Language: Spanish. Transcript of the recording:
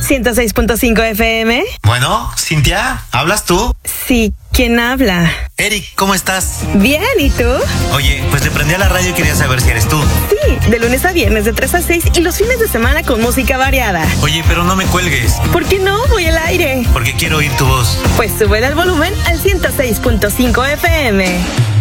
106.5 FM. Bueno, Cintia, ¿hablas tú? Sí, ¿quién habla? Eric, ¿cómo estás? Bien, ¿y tú? Oye, pues le prendí a la radio y quería saber si eres tú. Sí, de lunes a viernes de 3 a 6 y los fines de semana con música variada. Oye, pero no me cuelgues. ¿Por qué no? Voy al aire. Porque quiero oír tu voz. Pues sube el volumen al 106.5 FM.